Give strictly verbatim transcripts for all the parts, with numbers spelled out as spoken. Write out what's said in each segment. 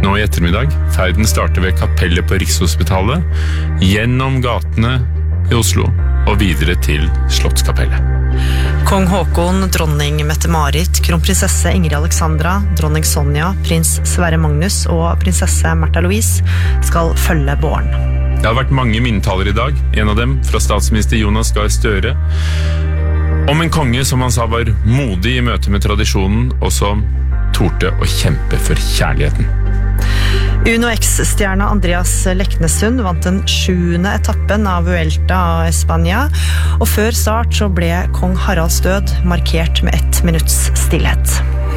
nå i ettermiddag. Ferden starter ved kapellet på Rikshospitalet, gjennom gatene i Oslo og videre til Slottskapellet. Kong Håkon, dronning Mette-Marit, kronprinsesse Ingrid Alexandra, dronning Sonja, prins Sverre Magnus og prinsesse Märtha Louise skal følge båren. Det har vært mange minnetaler i dag, en av dem fra statsminister Jonas Gahr Støre, om en konge som han sa var modig i møte med tradisjonen, og som torde å kjempe for kjærligheten. Uno X-stjerna Andreas Leknesund vant den sjuende etappen av Vuelta a España, og før start så ble kong Haralds død markert med ett minutts stillhet.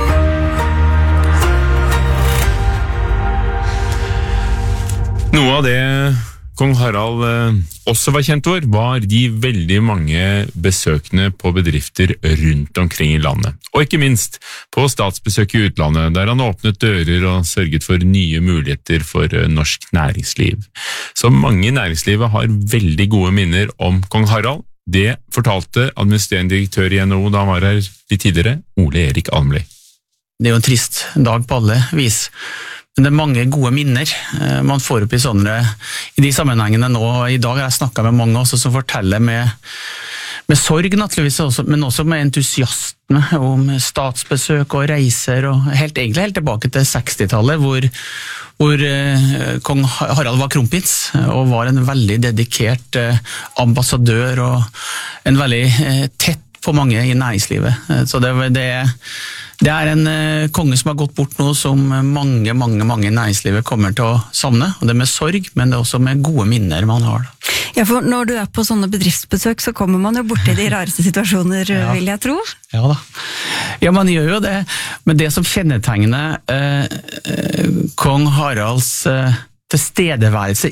Noe av det kong Harald eh, også var kjent for, var de veldig mange besøkene på bedrifter rundt omkring i landet. Og ikke minst på statsbesøk i utlandet, der han åpnet dører og sørget for nye muligheter for eh, norsk næringsliv. Så mange i næringslivet har veldig gode minner om kong Harald. Det fortalte administrerende direktør i N H O da han var her litt tidligere, Ole Erik Almli. Det er jo en trist dag på alle vis. Men det er mange gode minner man får opp i sånne, i de sammenhengene nå. I dag har jeg snakket med mange også som forteller med, med sorg naturligvis, også, men også med entusiasme om statsbesøk og reiser, og helt, egentlig helt tilbake til sekstitallet, hvor, hvor eh, kong Harald var kronprins, og var en veldig dedikert eh, ambassadør, og en veldig eh, tett på mange i næringslivet. Så det, det, det er en uh, konge som har gått bort nå, som mange, mange, mange i næringslivet kommer til å savne. Og det er med sorg, men det er også med gode minner man har. Ja, for når du er på sånne bedriftsbesøk, så kommer man jo bort til de rareste situasjoner, ja. Vil jeg tro. Ja da. Ja, man gjør jo det. Men det som kjennetegner uh, uh, kong Haralds uh, tilstedeværelse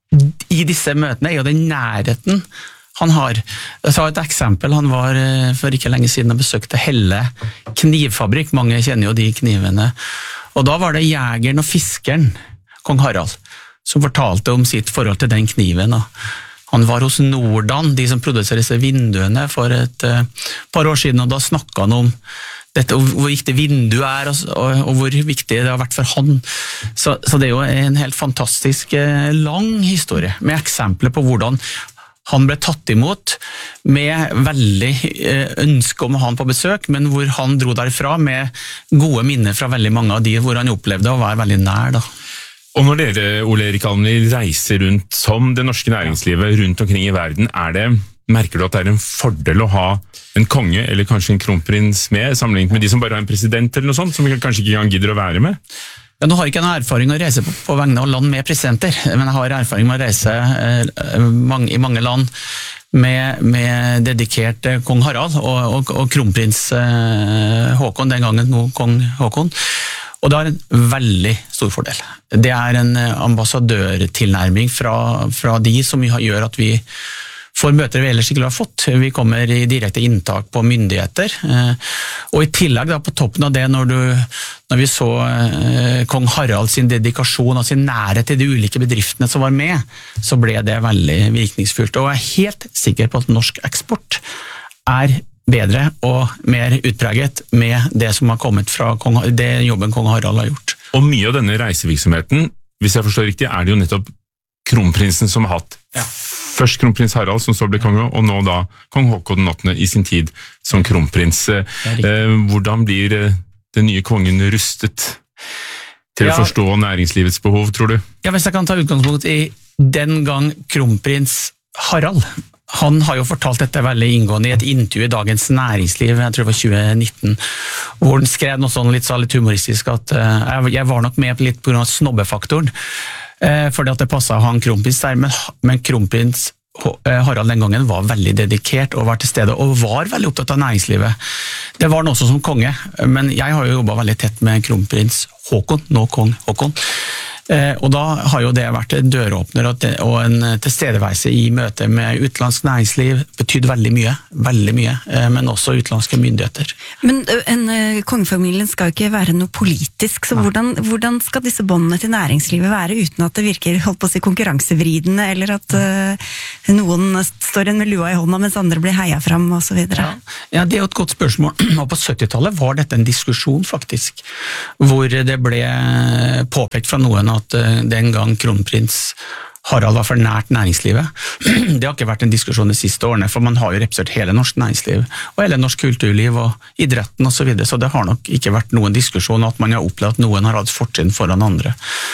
i disse møtene, er jo den nærheten han har. Jeg sa et eksempel, han var for ikke lenge siden og besøkte Helle knivfabrikk, mange kjenner jo de knivene, og da var det jegeren og fiskeren, kong Harald, som fortalte om sitt forhold til den kniven. Han var hos Nordan, de som produserer disse vinduene, for et uh, par år siden, og da snakket han om dette, hvor viktig vinduet er, og, og, og hvor viktig det har vært for han. Så, så det er jo en helt fantastisk uh, lang historie, med eksempler på hvordan han ble tatt imot med veldig ønske om å ha han på besøk, men hvor han dro derfra med gode minner fra veldig mange av de hvor han opplevde å være veldig nær. Da. Og når dere, Ole Erik Almli, reiser rundt som det norske næringslivet rundt omkring i verden, er det, merker du at det er en fordel å ha en konge eller kanskje en kronprins med, sammenlignet med de som bare har en president eller noe sånt, som kanskje ikke engang gidder å være med? Ja, nå har jeg ikke en erfaring å reise på, på vegne av land med presidenter, men jeg har erfaring med å reise eh, mange, i mange land med, med dedikert eh, kong Harald og, og, og kronprins eh, Håkon, den gangen nå kong Håkon. Og det har en veldig stor fordel. Det er en ambassadørtilnærming fra, fra de som gjør at vi får møter vi ellers ikke har fått. Vi kommer i direkte inntak på myndigheter. Og i tillegg da, på toppen av det, når, du, når vi så eh, kong Harald sin dedikasjon og sin nærhet til de ulike bedriftene som var med, så ble det veldig virkningsfullt. Og jeg er helt sikker på at norsk eksport er bedre og mer utpreget med det som har kommet fra kong, det jobben kong Harald har gjort. Og mye av denne reisevirksomheten, hvis jeg forstår riktig, er det jo nettopp kronprinsen som har hatt ja. Først kronprins Harald, som så ble konge, og nå da kong Håkon den åttende i sin tid som kronprins. Eh, hvordan blir den nye kongen rustet til ja. Å forstå næringslivets behov, tror du? Ja, hvis jeg kan ta utgangspunkt i den gang kronprins Harald, han har jo fortalt dette veldig inngående i et intervju i Dagens Næringsliv, jeg tror det var tjue nitten, hvor han skrev noe sånn litt, så litt humoristisk at uh, jeg var nok med litt på grunn av snobbefaktoren, uh, fordi at det passet å ha en kronprins der, men, men kronprins Harald den gangen var veldig dedikert og var til stede, og var veldig opptatt av næringslivet. Det var han også som konge, men jeg har jo jobbet veldig tett med kronprins Håkon, nå kong Håkon. Eh, og da har jo det vært en døråpner og, det, og en tilstedeværelse i møte med utenlandsk næringsliv betydd veldig mye, veldig mye, eh, men også utenlandske myndigheter. Men en uh, kongefamilien skal jo ikke være noe politisk, så hvordan, hvordan skal disse båndene til næringslivet være uten at det virker, holdt på å si, konkurransevridende, eller at uh, noen står igjen med lua i hånda, mens andre blir heia fram, og så videre. Ja. ja, det er jo et godt spørsmål. Og på syttitallet var dette en diskusjon, faktisk, hvor det ble påpekt fra noen at den gang kronprins Harald var for nært næringslivet. Det har ikke vært en diskusjon de siste årene, for man har jo representert hele norsk næringsliv, og hele norsk kulturliv og idretten og så videre, så det har nok ikke vært noen diskusjon at man har opplevd at noen har hatt fortrinn foran andre.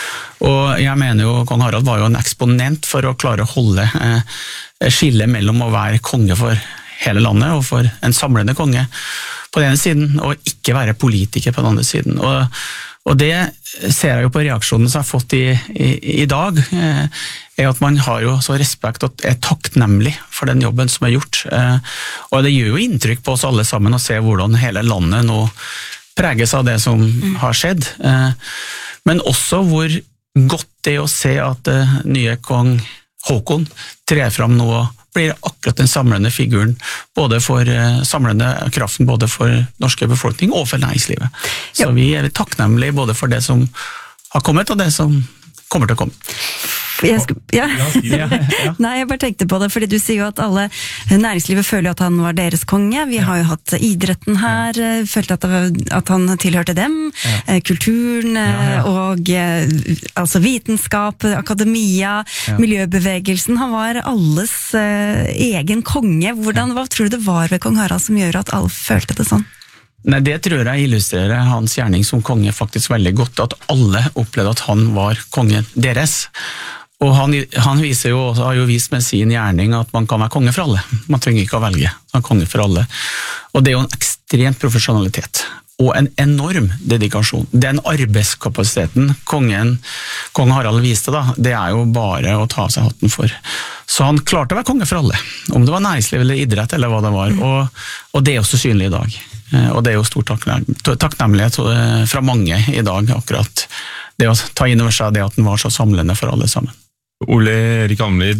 Og jeg mener jo, kong Harald var jo en eksponent for å klare å holde eh, skille mellom å være konge for hele landet og for en samlende konge på den ene siden, og ikke være politiker på den andre siden. Og Og det ser jeg jo på reaksjonen som jeg har fått i, i, i dag, eh, er at man har jo så respekt og er takknemlig for den jobben som er gjort. Eh, og det gjør jo inntrykk på oss alle sammen å se hvordan hele landet nå preges av det som har skjedd. Eh, men også hvor godt det er å se at eh, nye kong Håkon trer fram nå og blir akkurat den samlende figuren, både for uh, samlende kraften, både for norske befolkning og for næringslivet. Så ja. Vi er takknemlige både for det som har kommet, og det som kommer til å komme. Jeg skulle, ja. Ja, ja. Nei, jeg bare tenkte på det, fordi du sier jo at alle næringslivet føler at han var deres konge. Vi har jo hatt idretten her, følte at, at han tilhørte dem, ja. Kulturen ja, ja. og altså vitenskap, akademia, ja. Miljøbevegelsen. Han var alles uh, egen konge. Hvordan, hva tror du det var ved kong Harald som gjør at alle følte det sånn? Nei, det tror jeg illustrerer hans gjerning som konge faktisk veldig godt, at alle opplevde at han var kongen deres. Og han, han viser jo, har jo vist med sin gjerning at man kan være konge for alle. Man trenger ikke å velge, man er konge for alle. Og det er jo en ekstremt profesjonalitet, og en enorm dedikasjon. Den arbeidskapasiteten kongen, kong Harald viste da, det er jo bare å ta av seg hatten for. Så han klarte å være konge for alle, om det var næringsliv eller idrett eller hva det var, og, og det er også synlig i dag. Og det er jo stor takknemlighet fra mange i dag, akkurat det å ta inn over seg det at den var så samlende for alle sammen. Ole Erik Almlid,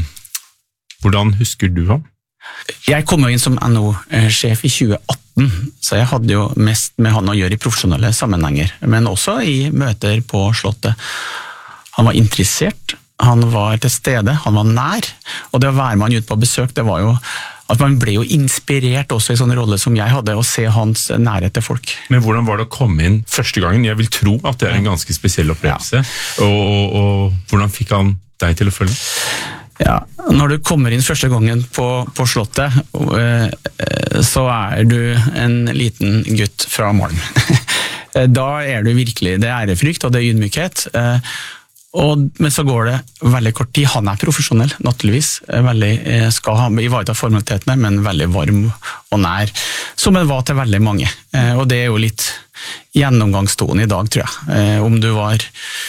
hvordan husker du ham? Jeg kom jo inn som N O-sjef i tjue atten, så jeg hadde jo mest med han å gjøre i profesjonelle sammenhenger, men også i møter på Slottet. Han var interessert, han var til stede, han var nær, og det å være med han ut på besøk, det var jo at man ble jo inspirert også i sånne roller som jeg hadde, å se hans nærhet til folk. Men hvordan var det å komme inn første gangen? Jeg vil tro at det er en ganske spesiell opplevelse. Ja. Og, og, og hvordan fikk han deg til å følge? Ja, når du kommer inn første gangen på, på Slottet, så er du en liten gutt fra Malm. Da er du virkelig, det er ærefrykt og det er ydmykhet. Og, men så går det veldig kort tid. Han er profesjonell, naturligvis. Veldig, skal ha ivareta formalitetene, men veldig varm og nær. Som han var til veldig mange. Og det er jo litt gjennomgangstonen i dag, tror jeg. Om du var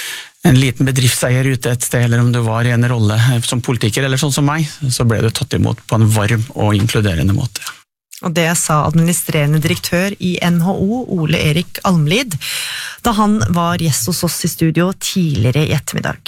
en liten bedriftseier ute et sted, eller om du var i en rolle som politiker, eller sånn som meg, så ble du tatt imot på en varm og inkluderende måte. Og det sa administrerende direktør i N H O, Ole Erik Almlid, da han var gjest hos oss i studio tidligere i ettermiddag.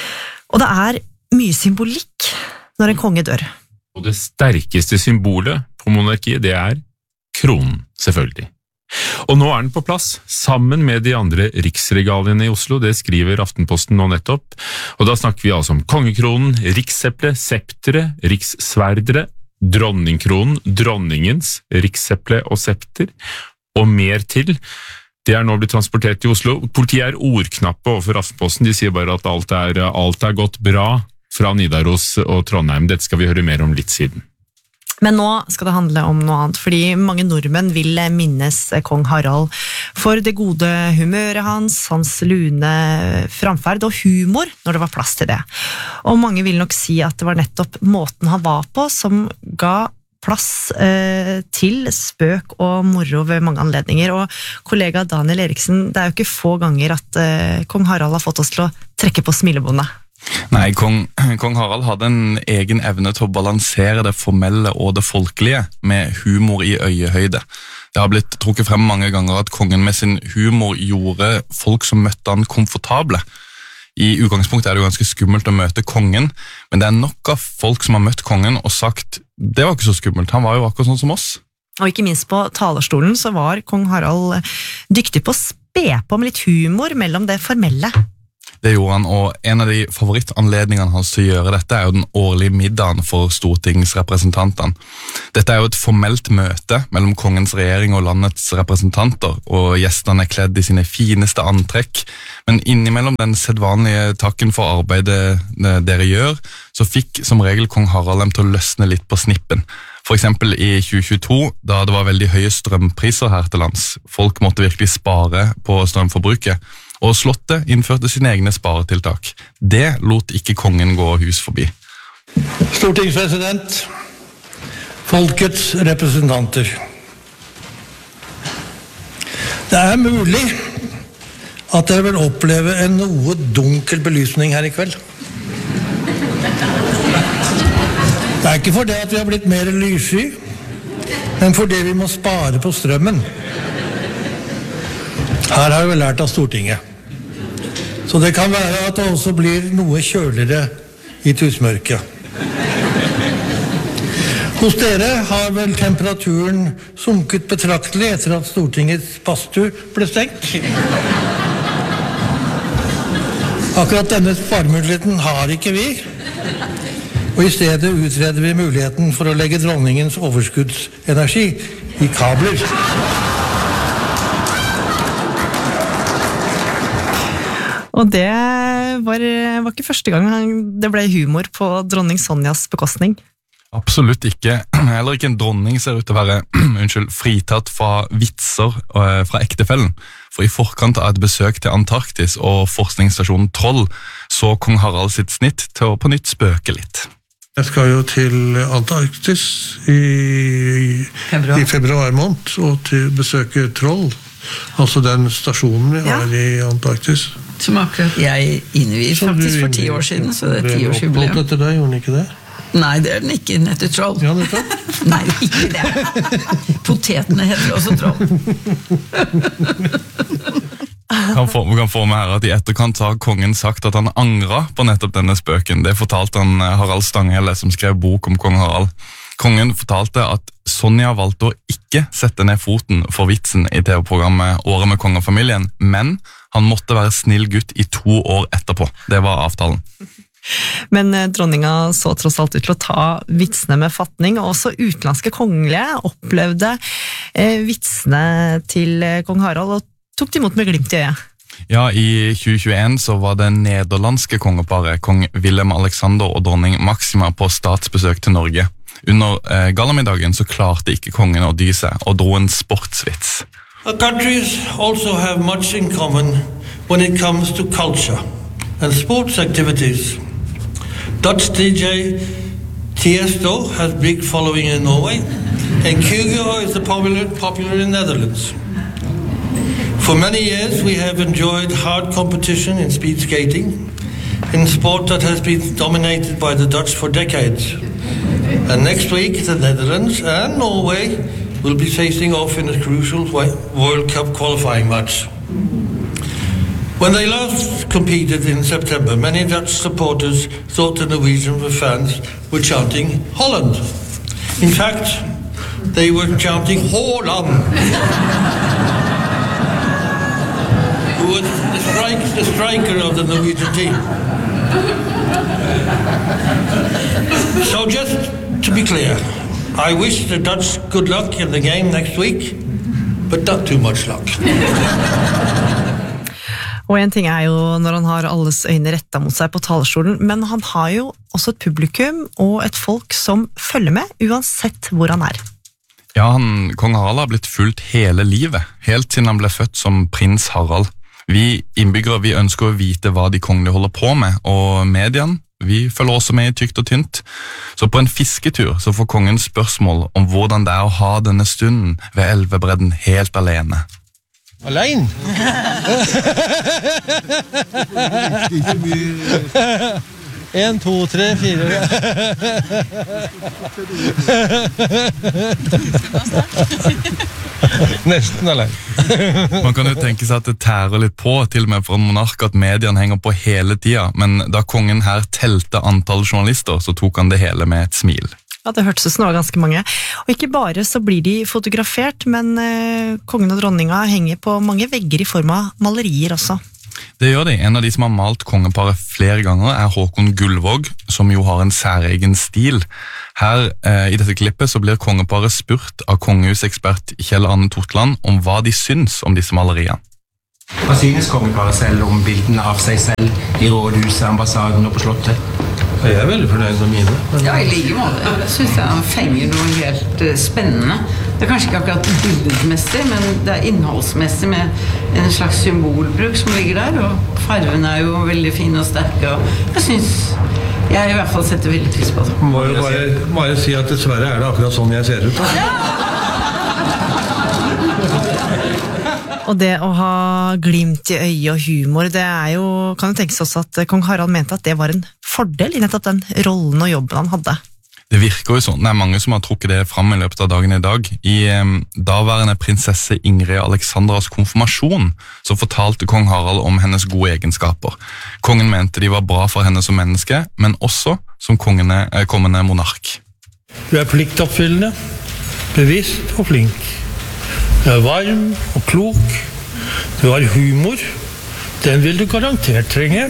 Og det er mye symbolikk når en konge dør. Og det sterkeste symbolet på monarkiet, det er kronen, selvfølgelig. Og nå er den på plass, sammen med de andre riksregaliene i Oslo, det skriver Aftenposten nå nettopp. Og da snakker vi altså om kongekronen, rikseple, septere, rikssverdere, dronningkronen, dronningens rikseple og septer, og mer til. Det er nå blitt transportert til Oslo. Politiet er ordknappe overfor Aftenposten. De sier bare at alt er, alt er gått bra fra Nidaros og Trondheim. Dette skal vi høre mer om litt siden. Men nå skal det handle om noe annet, fordi mange nordmenn vil minnes kong Harald for det gode humøret hans, hans lune framferd og humor når det var plass til det. Og mange vil nok si at det var nettopp måten han var på som ga plass eh, til spøk og moro ved mange anledninger. Og kollega Daniel Eriksen, det er jo ikke få ganger at eh, kong Harald har fått oss til å trekke på smilebåndet. Nei, kong, kong Harald hadde en egen evne til å balansere det formelle og det folkelige med humor i øyehøyde. Det har blitt trukket frem mange ganger at kongen med sin humor gjorde folk som møtte han komfortable. I utgangspunktet er det jo ganske skummelt å møte kongen, men det er nok av folk som har møtt kongen og sagt, det var ikke så skummelt, han var jo akkurat sånn som oss. Og ikke minst på talerstolen så var kong Harald dyktig på å spe på med litt humor mellom det formelle. Det gjorde han, og en av de favorittanledningene hans til å gjøre dette er jo den årlige middagen for stortingsrepresentantene. Dette er jo et formelt møte mellom kongens regjering og landets representanter, og gjestene er kledd i sine fineste antrekk, men innimellom den sedvanlige takken for arbeidet dere gjør, så fikk som regel kong Harald dem til å løsne litt på snippen. For eksempel i tjue tjueto, da det var veldig høye strømpriser her til lands. Folk måtte virkelig spare på strømforbruket, og slottet innførte sine egne sparetiltak. Det lot ikke kongen gå hus forbi. Stortingspresident, folkets representanter. Det er mulig at dere vil oppleve en noe dunkel belysning her i kveld. Det er ikke for det at vi har blitt mer lyssky, men for det vi må spare på strømmen. Her har vi lært av Stortinget. Så det kan være at det også blir noe kjøligere i tusmørket. Hos dere har vel temperaturen sunket betraktelig etter at Stortingets badstue ble stengt. Akkurat denne sparemuligheten har ikke vi, og i stedet utreder vi muligheten for å legge dronningens overskuddsenergi i kabler. Og det var, var ikke første gang det ble humor på dronning Sonjas bekostning. Absolutt ikke. Heller ikke en dronning ser ut til å være unnskyld, fritatt fra vitser fra ektefellen. For i forkant av et besøk til Antarktis og forskningsstasjonen Troll så kong Harald sitt snitt til å på nytt spøke litt. Jeg skal jo til Antarktis i februar, i februar måned, og til besøke Troll, altså den stasjonen vi har ja. I Antarktis. Som akkurat jeg innviet faktisk for ti år siden, så det er tiårsjubileum. Oppholdt etter deg, gjorde den ikke det? Nei, det er den ikke, den heter Troll. Ja, nettopp. Nei, ikke det. Potetene heter også Troll. Kan få, vi kan få med her at i etterkant har kongen sagt at han angret på nettopp denne spøken. Det fortalte han Harald Stanghelle, som skrev bok om kong Harald. Kongen fortalte at Sonja valgte å ikke sette ned foten for vitsen i T V-programmet Året med kongefamilien, men han måtte være snill gutt i to år etterpå. Det var avtalen. Men dronninga så tross alt ut til å ta vitsene med fatning, og også utenlandske kongelige opplevde eh, vitsene til kong Harald og tok de imot med glimt i øyet. Ja, i tjue tjueen så var det nederlandske kongeparet, kong Willem Alexander og dronning Maxima på statsbesøk til Norge. Under eh, gallamiddagen så klarte ikke kongen å dy seg og dro en sportsvits. Our countries also have much in common when it comes to culture and sports activities. Dutch D J Tiesto has big following in Norway, and Kygo is popular, popular in Netherlands. For many years we have enjoyed hard competition in speed skating, in sport that has been dominated by the Dutch for decades. And next week the Netherlands and Norway will be facing off in a crucial World Cup qualifying match. When they last competed in September, many Dutch supporters thought the Norwegian fans were chanting Holland. In fact, they were chanting Haaland, who was the, strike, the striker of the Norwegian team. So just to be clear, I wish the Dutch good luck in the game next week, but not too much luck. Og en ting er jo når han har alles øyne rettet mot seg på talerstolen, men han har jo også et publikum og et folk som følger med, uansett hvor han er. Ja, han, kong Harald har blitt fulgt hele livet, helt siden han ble født som prins Harald. Vi innbyggere vi ønsker å vite hva de kongelige holder på med, og mediene, vi følger også med i tykt og tynt. Så på en fisketur så får kongen spørsmål om hvordan det er å ha denne stunden ved elvebredden helt alene. Alene? En, to, tre, fire. Nesten alene. Man kan jo tenke seg at det tærer litt på, til og med for en monark, at mediene henger på hele tida, men da kongen her telte antall journalister, så tok han det hele med et smil. Ja, det hørtes ut som det var ganske mange. Og ikke bare så blir de fotografert, men eh, kongen og dronninga henger på mange vegger i form av malerier også. Det gjør de. En av de som har malt kongeparet flere ganger er Håkon Gullvåg, som jo har en særegen stil. Her eh, i dette klippet så blir kongeparet spurt av kongehusekspert Kjell Arne Totland om hva de syns om disse maleriene. Hva synes kongeparet selv om bildene av seg selv i rådhuset, ambassaden og på slottet? Jeg er veldig fornøyd med mine. Ja, i like måte. Jeg synes han fenger noe helt uh, spennende. Det er kanskje ikke akkurat bildemessig, men det er innholdsmessig med en slags symbolbruk som ligger der, og farven er jo veldig fin og sterk, og jeg synes jeg i hvert fall setter veldig pris på det. Må jo bare, bare si at dessverre er det akkurat sånn jeg ser ut. Da. Og det å ha glimt i øye og humor, det er jo, kan jo tenkes også at kong Harald mente at det var en fordel i nettopp den rollen og jobben han hadde. Det virker jo sånn. Det er mange som har trukket det fram i løpet av dagen i dag. I eh, daværende prinsesse Ingrid Alexandras konfirmasjon så fortalte kong Harald om hennes gode egenskaper. Kongen mente de var bra for henne som menneske, men også som kongene, eh, kommende monark. Du er pliktoppfyllende, bevisst og flink. Du er varm og klok. Du har humor. Den vil du garantert trenge.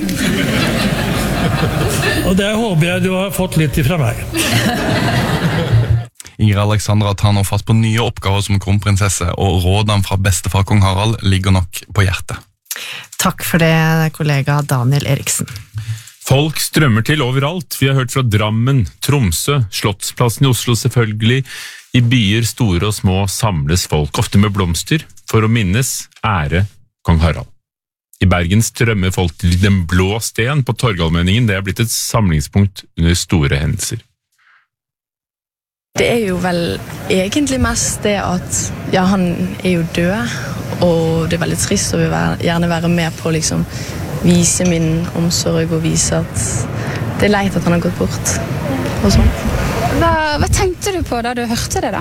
Og det håper jeg du har fått litt ifra meg. Ingrid Alexandra tar nå fatt på nye oppgaver som kronprinsesse, og rådene fra bestefar kong Harald ligger nok på hjertet. Takk for det, kollega Daniel Eriksen. Folk strømmer til overalt. Vi har hørt fra Drammen, Tromsø, Slottsplassen i Oslo selvfølgelig. I byer store og små samles folk, ofte med blomster, for å minnes, ære kong Harald. I Bergen strømmer folk til Den blå sten på Torgallmenningen. Det er blitt et samlingspunkt under store hendelser. Det er jo vel egentlig mest det at ja, han er jo død, og det er veldig trist å gjerne være med på å liksom, vise min omsorg og vise at det er leit at han har gått bort. Og sånn. Hva, hva tenkte du på da du hørte det da?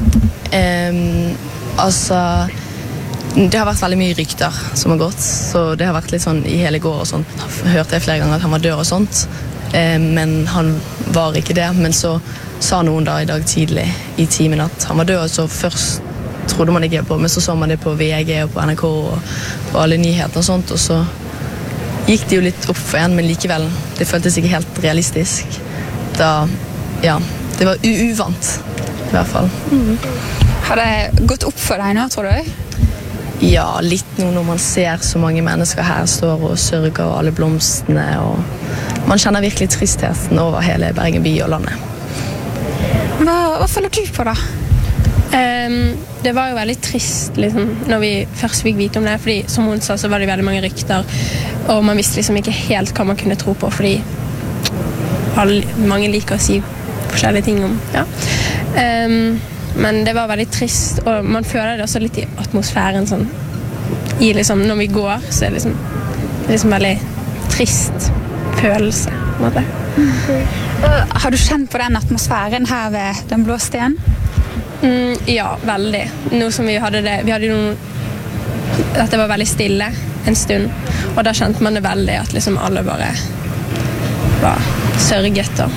Um, altså, det har vært veldig mye rykter som har gått, så det har vært litt sånn i hele går og sånt. Hørte jeg flere ganger at han var død og sånt, um, men han var ikke det. Men så sa noen da i dag tidlig i timen at han var død, og så først trodde man ikke på, men så så man det på V G og på N R K og på alle nyheter og sånt, og så gikk det jo litt opp for en, men likevel, det føltes ikke helt realistisk. Da, ja, det var uvant, i hvert fall. Mm. Har det gått opp for deg nå, tror du? Ja, litt nå når man ser så mange mennesker her står og sørger og alle blomstene, og man kjenner virkelig tristheten over hele Bergen by og landet. Hva, hva føler du på da? Um, det var jo veldig trist liksom, når vi først fikk vite om det, fordi som hun sa så var det veldig mange rykter, og man visste liksom ikke helt hva man kunne tro på, fordi alle, mange liker å si forskjellige ting om, ja. Um, men det var veldig trist, og man føler det også litt i atmosfæren sånn, i liksom, når vi går, så er det liksom, det er liksom veldig trist følelse, på en måte. Mm. Har du kjent på den atmosfæren her ved Den blå sten? Mm, ja, veldig. Nå som vi hadde det, vi hadde noen, at det var veldig stille en stund, og da kjente man det veldig at liksom alle bare var sørget da.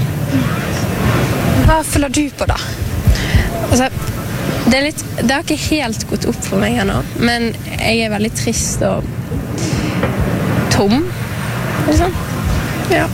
Hva føler du på da? Altså, det, er litt, det har ikke helt gått opp for meg ennå, men jeg er veldig trist og tom, liksom. Ja.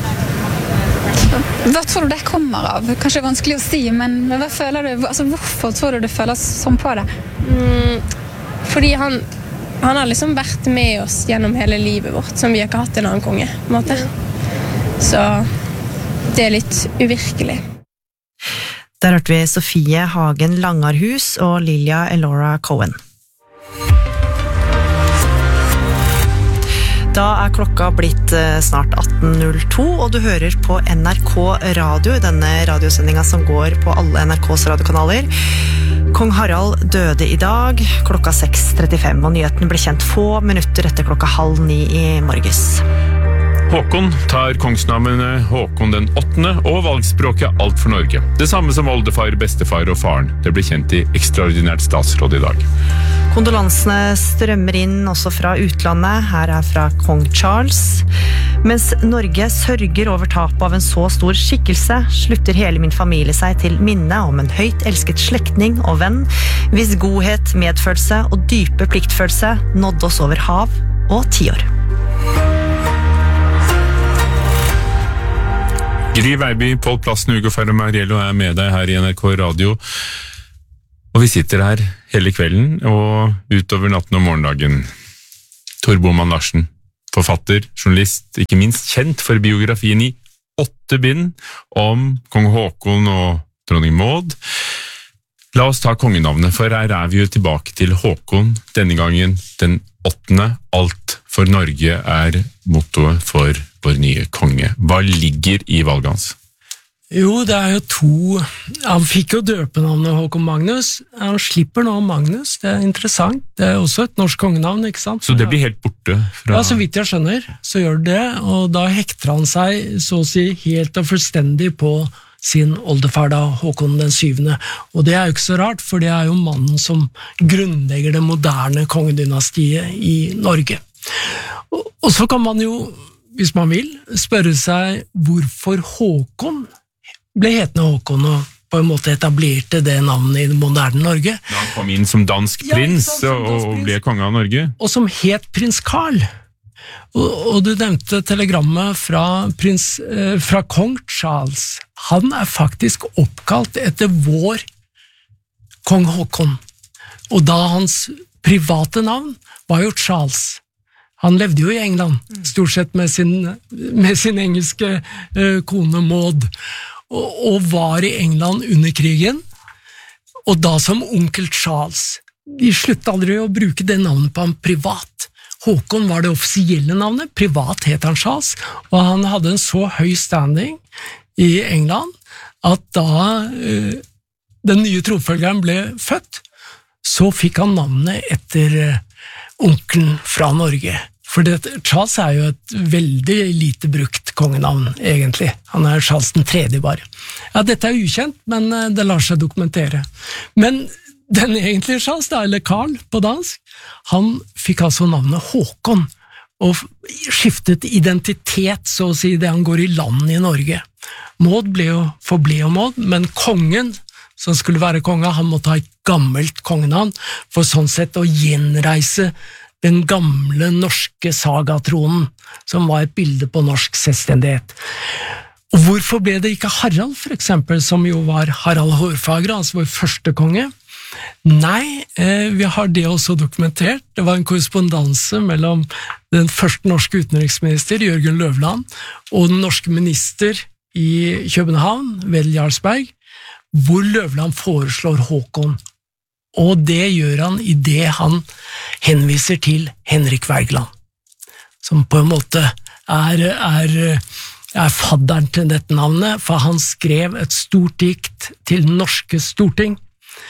Hva tror du det kommer av? Kanskje vanskelig å si, men hva føler du? Altså, hvorfor tror du du føler sånn på det? Mm, fordi han, han har liksom vært med oss gjennom hele livet vårt, som vi har ikke hatt en annen konge, på en måte. Så det er litt uvirkelig. Der hørte vi Sofie Hagen Langarhus og Lilja Elora Cohen. Da er klokka blitt snart atten null to, og du hører på N R K Radio, denne radiosendinga som går på alle N R K's radiokanaler. Kong Harald døde i dag, klokka seks trettifem, og nyheten ble kjent få minutter etter klokka halv ni i morges. Håkon tar kongsnavnet Håkon den åttende, og valgspråket Alt for Norge. Det samme som oldefar, bestefar og faren. Det ble kjent i ekstraordinært statsråd i dag. Kondolansene strømmer inn også fra utlandet. Her er fra kong Charles. Mens Norge sørger over tap av en så stor skikkelse, slutter hele min familie seg til minne om en høyt elsket slektning og venn, hvis godhet, medfølelse og dype pliktfølelse nådde oss over hav og tiår. Gry Veiby, Pål Plassen, Ugo Fermariello er med deg her i N R K Radio. Og vi sitter her hele kvelden og utover natten og morgendagen. Tor Boman Larsen, forfatter, journalist, ikke minst kjent for biografien i åtte bind om kong Håkon og dronning Maud. La oss ta kongenavnet, for her er vi jo tilbake til Håkon, denne gangen den åttende. Alt for Norge er mottoet for vår nye konge. Hva ligger i valget hans? Jo, det er jo to. Han fikk jo døpenavnet Håkon Magnus. Han slipper nå Magnus, det er interessant. Det er også et norsk kongenavn, ikke sant? Så det blir helt borte? Fra... Ja, så vidt jeg skjønner, så gjør det, og da hekter han seg, så å si, helt og fullstendig på sin oldefar da, Håkon den syvende. Og det er jo ikke så rart, for det er jo mannen som grunnlegger det moderne kongedynastiet i Norge. Og, og så kan man jo, hvis man vil, spørre seg hvorfor Håkon ble hetende Håkon og på en måte etablerte det navnet i det moderne Norge. Da han kom inn som dansk prins ja, sant, og, og ble konge av Norge. Og som het prins Karl. Og, og du nevnte telegrammet fra, prins, eh, fra kong Charles. Han er faktisk oppkalt etter vår kong Håkon. Og da hans private navn var jo Charles. Han levde jo i England, stort sett med sin, med sin engelske eh, kone Maud. Og, og var i England under krigen, og da som onkel Charles. De sluttet aldri å bruke det navnet på han privat. Håkon var det offisielle navnet, privat het han Charles, og han hadde en så høy standing i England, at da uh, den nye tronfølgeren ble født, så fikk han navnet etter uh, onkelen fra Norge. For det, Charles er jo et veldig lite brukt kongenavn, egentlig. Han er Charles den tredje bare. Ja, dette er ukjent, men det lar seg dokumentere. Men den egentlige Charles, da, eller Karl på dansk, han fikk altså navnet Håkon, og skiftet identitet, så å si, det han går i land i Norge. Maud ble jo, forble jo Maud, men kongen, som skulle være konge, han måtte ha et gammelt kongenavn, for sånn sett å gjenreise den gamle norske sagatronen, som var et bilde på norsk selvstendighet. Og hvorfor ble det ikke Harald, for eksempel, som jo var Harald Hårfagre, altså vår første konge? Nei, eh, vi har det også dokumentert. Det var en korrespondanse mellom den første norske utenriksminister, Jørgen Løvland, og den norske minister i København, Wedel Jarlsberg, hvor Løvland foreslår Håkon. Og det gjør han i det han henviser til Henrik Wergeland, som på en måte er, er, er fadderen til dette navnet, for han skrev et stort dikt til det norske storting,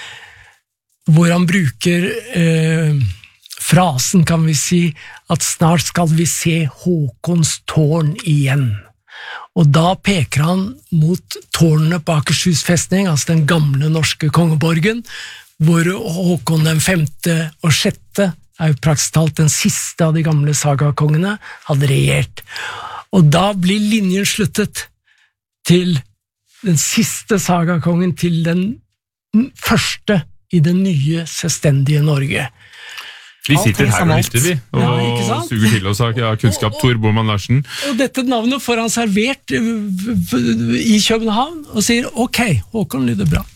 hvor han bruker eh, frasen, kan vi si, at snart skal vi se Håkons tårn igjen. Og da peker han mot tårnene på Akershus festning, altså den gamle norske kongeborgen, hvor Håkon den femte og sjette, er jo praktisk talt den siste av de gamle sagakongene, hadde regjert. Og da blir linjen sluttet til den siste sagakongen, til den første i det nye selvstendige Norge. Vi sitter her og lytter, vi, og ja, suger til oss av kunnskap. Tor Boman Larsen. Og dette navnet får han servert i København, og sier, ok, Håkon lyder bra.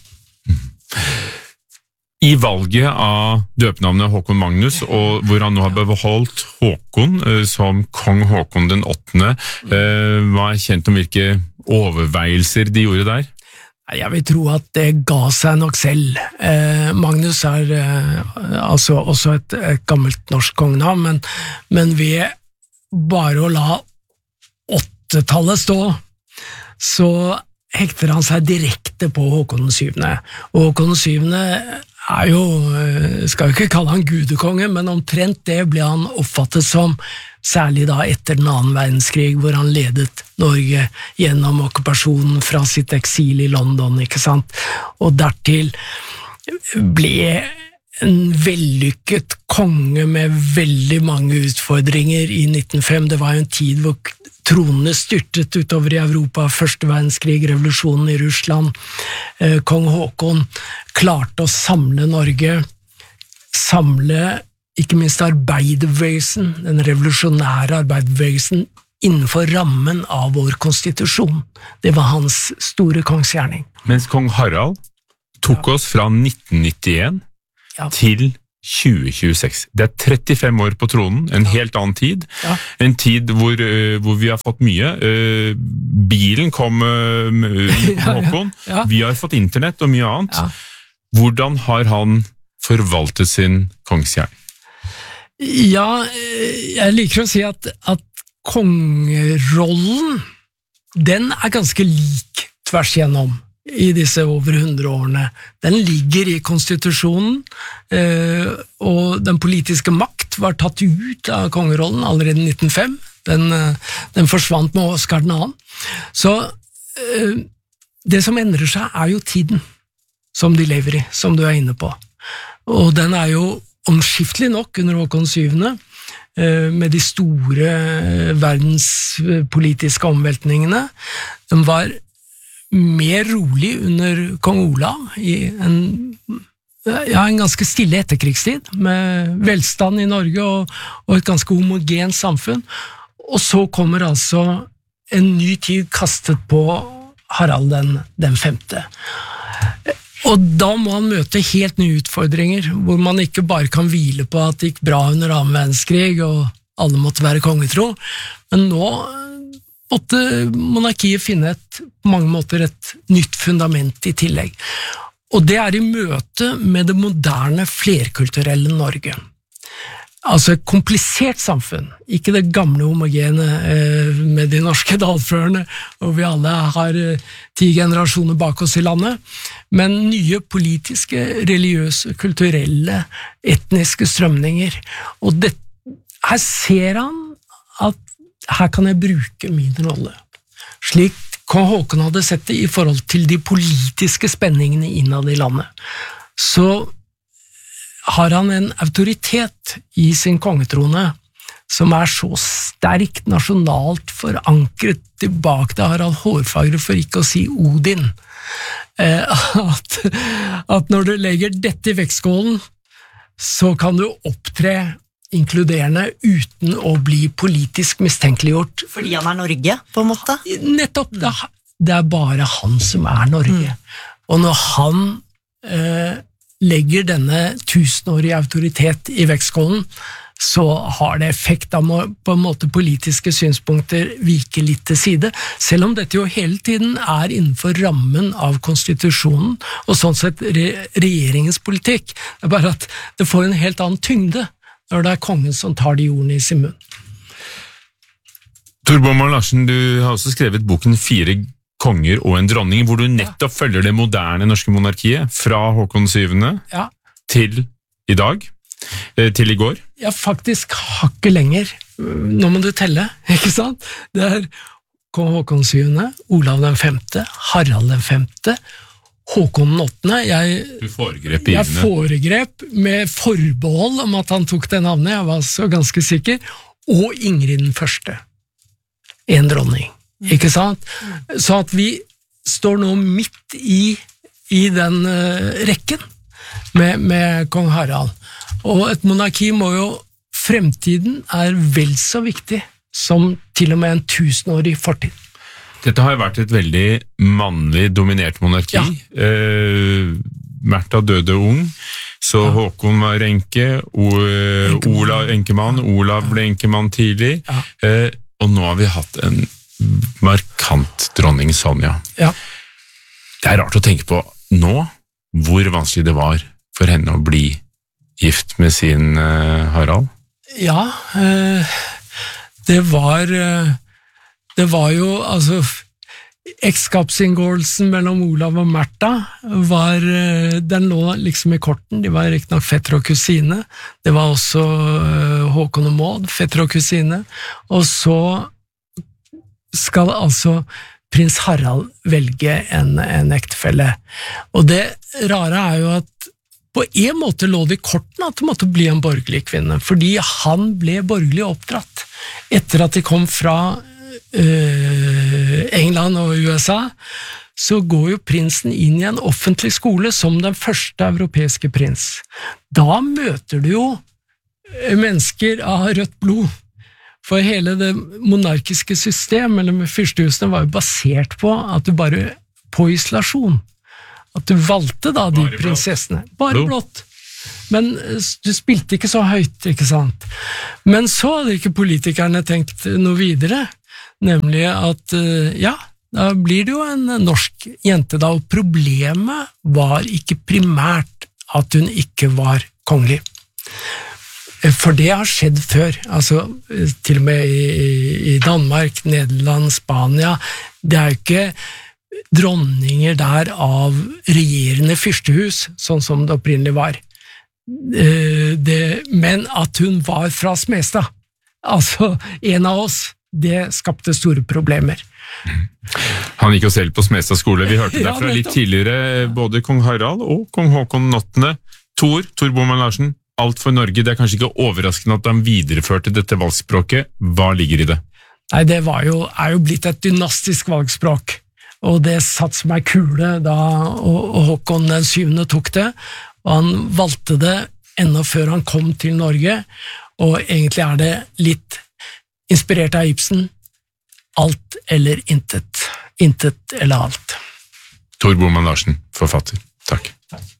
I valget av døpenavnet Håkon Magnus, og hvor han nå har beholdt Håkon eh, som kong Håkon den åttende, eh, hva er kjent om hvilke overveielser de gjorde der? Jeg vil tro at det ga seg nok selv. Eh, Magnus er eh, altså også et, et gammelt norsk kongenavn, men, men ved bare å la åttetallet stå, så hekter han seg direkte på Håkon den syvende. Og Håkon den syvende er jo, skal jo ikke kalle han gudekonge, men omtrent det ble han oppfattet som, særlig da etter den annen verdenskrig, hvor han ledet Norge gjennom okkupasjonen fra sitt eksil i London, ikke sant? Og dertil ble en vellykket konge med veldig mange utfordringer i nitten null fem. Det var jo en tid hvor tronene styrtet utover i Europa, første verdenskrig, revolusjonen i Russland. Kong Håkon klarte å samle Norge, samle ikke minst arbeiderbevegelsen, den revolusjonære arbeiderbevegelsen, innenfor rammen av vår konstitusjon. Det var hans store kongsgjerning. Mens kong Harald tok oss fra nitten nittien ja. til tjue tjueseks. Det er trettifem år på tronen, en ja. helt annen tid. Ja. En tid hvor, uh, hvor vi har fått mye. Uh, bilen kom uh, med Håkon. Ja, ja. Vi har fått internett og mye annet. Ja. Hvordan har han forvaltet sin kongsgjerning? Ja, jeg liker å si at, at kongerollen, den er ganske lik tvers igjennom. I disse over hundre årene. Den ligger i konstitusjonen, og den politiske makt var tatt ut av kongerollen allerede i nitten null fem. Den, den forsvant med Oscar den annen. Så det som endrer seg er jo tiden som de lever i, som du er inne på. Og den er jo omskiftelig nok under Håkon syvende, med de store verdenspolitiske omveltningene. Den var mer rolig under kong Olav i en, ja, en ganske stille etterkrigstid, med velstand i Norge og, og et ganske homogent samfunn. Og så kommer altså en ny tid kastet på Harald den, den femte. Og da må han møte helt nye utfordringer, hvor man ikke bare kan hvile på at det gikk bra under annen verdenskrig, og alle måtte være kongetro, men nå måtte monarkiet finne et, på mange måter et nytt fundament i tillegg. Og det er i møte med det moderne, flerkulturelle Norge. Altså et komplisert samfunn, ikke det gamle homogene eh, med de norske dalførene, og vi alle har eh, ti generasjoner bak oss i landet, men nye politiske, religiøse, kulturelle, etniske strømninger. Og det, her ser han at her kan jeg bruke min rolle. Slik kong Håkon hadde sett det i forhold til de politiske spenningene innad i landet. Så har han en autoritet i sin kongetrone som er så sterkt nasjonalt forankret tilbake til Harald Hårfagre, for ikke å si Odin, at, at når du legger dette i vektskålen, så kan du opptre inkluderende uten å bli politisk mistenkeliggjort. Fordi han er Norge, på en måte? Nettopp, det, det er bare han som er Norge. Mm. Og når han eh, legger denne tusenårige autoritet i vektskålen, så har det effekt av på en måte politiske synspunkter vike litt til side, selv om dette jo hele tiden er innenfor rammen av konstitusjonen, og sånn sett re regjeringens politikk. Det er bare at det får en helt annen tyngde når det er kongen som tar de ordene i sin munn. Tor Baumann Larsen, du har også skrevet boken Fire konger og en dronning, hvor du nettopp ja. følger det moderne norske monarkiet, fra Håkon syvende ja. til i dag, til i går. Ja, faktisk hakket lenger. Nå må du telle, ikke sant? Det er kong Håkon syvende, Olav den femte, Harald den femte, Håkon den åttende. Jeg, du foregrep jeg foregrep med forbehold om at han tok det navnet, jeg var så ganske sikker, og Ingrid den første. En dronning, ikke sant? Så at vi står nå midt i, i den uh, rekken med, med kong Harald. Og et monarki må jo, fremtiden er vel så viktig som til og med en tusenårig fortid. Dette har vært et veldig mannlig dominert monarki. Ja. Eh, Märtha døde ung, så ja. Håkon var enke, Olav enkemann, Olav ble enkemann tidlig, ja. eh, og nå har vi hatt en markant dronning Sonja. Ja. Det er rart å tenke på nå, hvor vanskelig det var for henne å bli gift med sin eh, Harald. Ja, eh, det var... Eh, Det var jo, altså, ekteskapsinngåelsen mellom Olav og Märtha var, den lå liksom i korten, de var riktig nok fetter og kusine, det var også Håkon og Maud, fetter og kusine, og så skal altså prins Harald velge en, en ektefelle. Og det rare er jo at på en måte lå det i korten at det måtte bli en borgerlig kvinne, fordi han ble borgerlig oppdratt etter at de kom fra England og U S A, så går jo prinsen inn i en offentlig skole som den første europeiske prins. Da møter du jo mennesker av rødt blod, For hele det monarkiske system, eller med fyrstehusene, var jo basert på at du bare, på isolasjon, at du valgte da de prinsessene, bare blått. Men du spilte ikke så høyt, ikke sant? Men så hadde ikke politikerne tenkt noe videre, nemlig at, ja, da blir det jo en norsk jente da, og problemet var ikke primært at hun ikke var kongelig. For det har skjedd før, altså til og med i, i Danmark, Nederland, Spania, det er jo ikke dronninger der av regjerende fyrstehus, sånn som det opprinnelig var. Det, men at hun var fra Smestad, altså en av oss, det skapte store problemer. Han gikk jo selv på Smestad skole, vi hørte det fra litt tidligere, både kong Harald og kong Håkon åttende. Tor, Tor Boman Larsen, Alt for Norge, det er kanskje ikke overraskende at han videreførte dette valgspråket. Hva ligger i det? Nei, det var jo, er jo blitt et dynastisk valgspråk, og det satt som ei kule da og Håkon den syvende tok det, og han valgte det enda før han kom til Norge, og egentlig er det litt inspirert av Ibsen, alt eller intet, intet eller alt. Tor Boman Larsen, forfatter. Takk.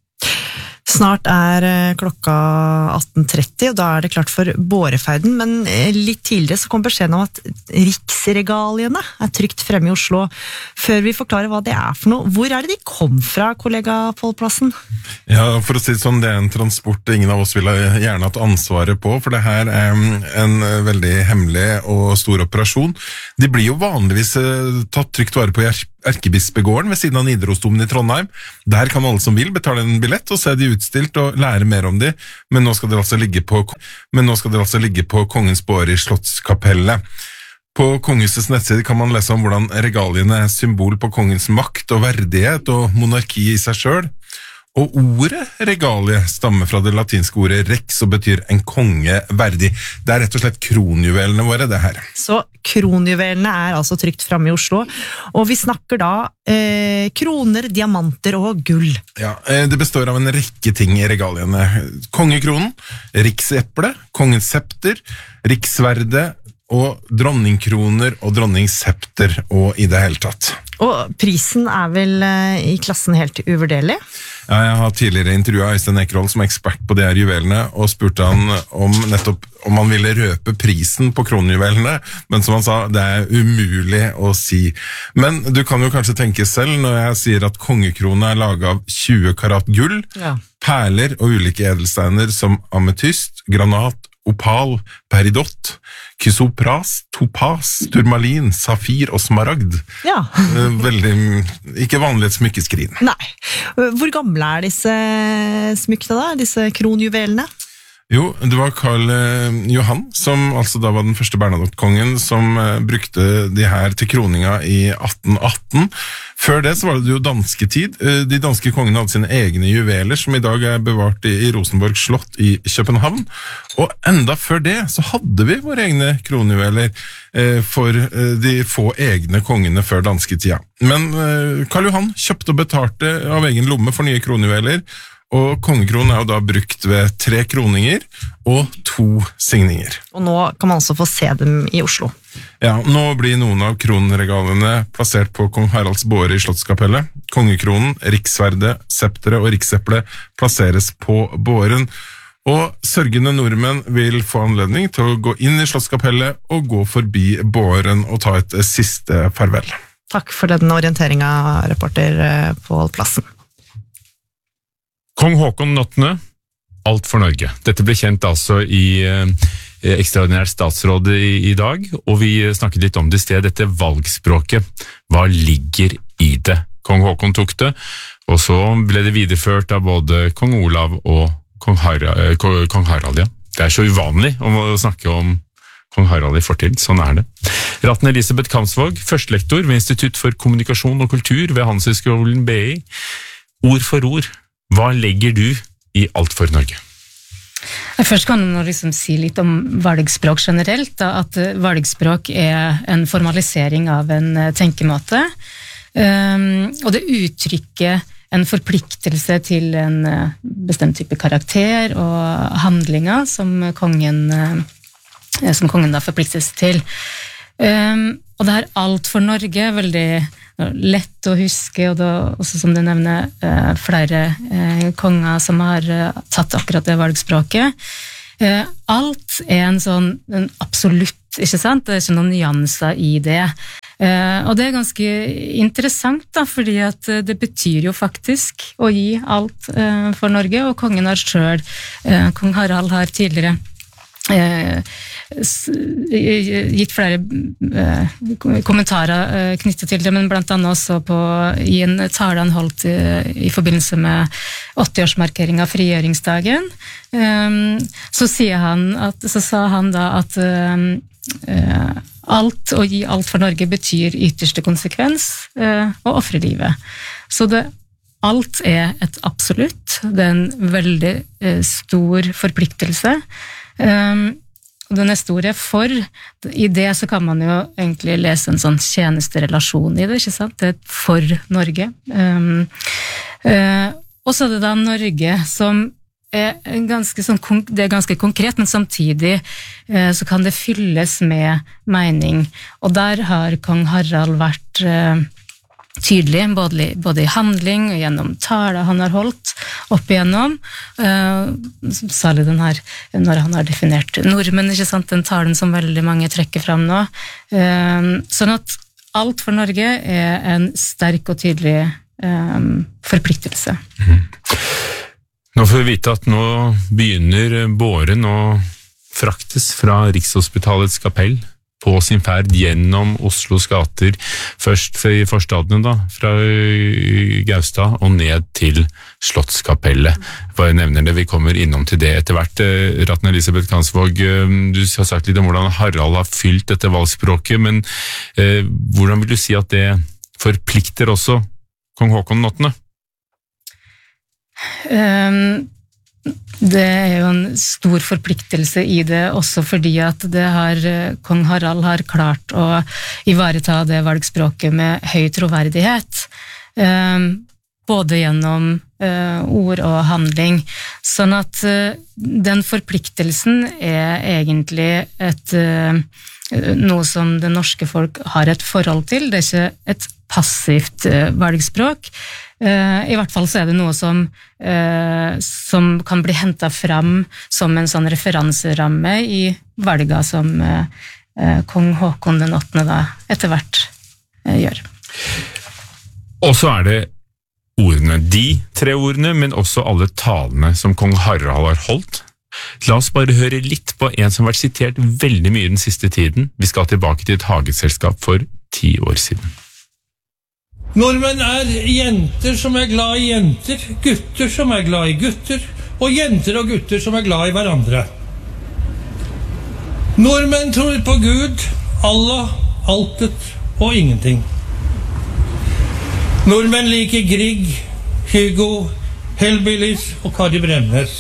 Snart er klokka atten tretti, og da er det klart for båreferden, men litt tidligere så kom beskjeden om at riksregaliene er trygt fremme i Oslo. Før vi forklarer hva det er for noe, hvor er det de kom fra, kollega Pål Plassen? Ja, for å si det sånn, det er en transport ingen av oss ville gjerne hatt ansvaret på, for det her er en veldig hemmelig og stor operasjon. De blir jo vanligvis tatt trygt vare på i Erkebispegården ved siden av Nidarosdomen i Trondheim. Der kan alle som vil betale en billett og se de utstilt og lære mer om de, men nå skal det altså ligge på, men nå skal det altså ligge på Kongens båre i Slottskapellet. På Kongehusets nettside kan man lese om hvordan regaliene er symbol på kongens makt og verdighet og monarki i seg selv. Og ordet regalie stammer fra det latinske ordet rex og betyr en konge verdig. Det er rett og slett kronjuvelene våre, det her. Så kronjuvelene er altså trygt fremme i Oslo, og vi snakker da eh, kroner, diamanter og gull. Ja, det består av en rekke ting i regaliene. Kongekronen, rikseple, kongens septer, riksverde og dronningkroner og dronningssepter og i det hele tatt. Og prisen er vel eh, i klassen helt uvurderlig? Ja, jeg har tidligere intervjuet Øystein Ekerhold som er ekspert på de her juvelene, og spurte han om nettopp om han ville røpe prisen på kronjuvelene, men som han sa, det er umulig å si. Men du kan jo kanskje tenke selv når jeg sier at kongekrona er laget av tjue karat gull, ja. Perler og ulike edelsteiner som ametyst, granat, opal, peridot, kysopras, topas, turmalin, safir og smaragd. Ja. Veldig, ikke vanlig et smykkeskrin. Nei. Hvor gamle er disse smykkene da, disse kronjuvelene? Jo, det var Karl Johan, som altså da var den første Bernadotte-kongen, som brukte de her til kroninga i atten atten. Før det så var det jo dansketid. De danske kongene hadde sine egne juveler, som i dag er bevart i Rosenborg slott i København. Og enda før det så hadde vi våre egne kronjuveler for de få egne kongene før dansketida. Men Karl Johan kjøpte og betalte av egen lomme for nye kronjuveler, og kongekronen er jo da brukt ved tre kroninger og to signinger. Og nå kan man også få se dem i Oslo. Ja, nå blir noen av kronregalene plassert på kong Haralds båre i Slottskapellet. Kongekronen, riksverde, septere og rikseple plasseres på båren. Og sørgende nordmenn vil få anledning til å gå inn i Slottskapellet og gå forbi båren og ta et siste farvel. Takk for den orienteringen, reporter Pål Plassen. Kong Håkon åttende, Alt for Norge. Dette ble kjent altså i eh, ekstraordinært statsråd i, i dag, og vi snakket litt om det i sted, dette valgspråket. Hva ligger i det? Kong Håkon tok det, og så ble det videreført av både kong Olav og kong Harald. Eh, kong Harald ja. Det er så uvanlig å snakke om kong Harald i fortid, sånn er det. Ratten Elisabeth Kamsvåg, førstelektor ved Institutt for kommunikasjon og kultur ved Handelshøyskolen B I. Ord for ord. Hva legger du i Alt for Norge? Først kan man liksom si litt om valgspråk generelt, da, at valgspråk er en formalisering av en tenkemåte, um, og det uttrykker en forpliktelse til en bestemt type karakter og handlinger som kongen som kongen da forpliktes til. Um, og det her alt for Norge, veldig lett å huske, og da også som du nevner, uh, flere uh, konger som har uh, tatt akkurat det valgspråket. Uh, alt er en sånn en absolutt, ikke sant? Det er ikke noen nyanser i det. Uh, og det er ganske interessant da, fordi at uh, det betyr jo faktisk å gi alt uh, for Norge, og kongen har selv, uh, kong Harald har tidligere uh, gitt flere uh, kommentarer uh, knyttet til det, men blant annet også på, i en tale han holdt uh, i forbindelse med åtti-årsmarkering av frigjøringsdagen, um, så, sier han at, så sa han da at um, uh, alt, å gi alt for Norge betyr ytterste konsekvens uh, å offre livet. Så det, alt er et absolutt, det er en veldig uh, stor forpliktelse. Um, Det neste ordet for, i det så kan man jo egentlig lese en sånn tjenesterelasjon i det, ikke sant? Det er for Norge. Um, uh, og så er det da Norge som er ganske, sånn, det er ganske konkret, men samtidig uh, så kan det fylles med mening. Og der har kong Harald vært uh, tydelig, både, både i handling og gjennom taler han har holdt opp igjennom, uh, særlig den her, når han har definert nordmenn, ikke sant, den talen som veldig mange trekker fram nå. Uh, sånn at alt for Norge er en sterk og tydelig um, forpliktelse. Mm. Nå får vi vite at nå begynner båren å fraktes fra Rikshospitalets kapell på sin ferd gjennom Oslos gater, først i forstadene da, fra Gaustad og ned til Slottskapellet. Bare nevner det, vi kommer innom til det etter hvert. Ratten Elisabeth Kansvåg, du har sagt litt om hvordan Harald har fylt dette valgspråket, men eh, hvordan vil du si at det forplikter også kong Håkon den åttende? Um Det er jo en stor forpliktelse i det, også fordi at det har, kong Harald har klart å ivareta det valgspråket med høy troverdighet, eh, både gjennom eh, ord og handling. Sånn at eh, den forpliktelsen er egentlig et, eh, noe som det norske folk har et forhold til. Det er ikke et passivt eh, valgspråk. Uh, I hvert fall så er det noe som, uh, som kan bli hentet fram som en sånn referanseramme i valga som uh, uh, kong Håkon den åttende da etter hvert uh, gjør. Og så er det ordene, de tre ordene, men også alle talene som kong Harald har holdt. La oss bare høre litt på en som har vært sitert veldig mye den siste tiden. Vi skal tilbake til et hageselskap for ti år siden. Nordmenn er jenter som er glad i jenter, gutter som er glad i gutter, og jenter og gutter som er glad i hverandre. Nordmenn tror på Gud, Allah, altet og ingenting. Nordmenn liker Grieg, Hugo, Hellbillies og Kari Bremnes.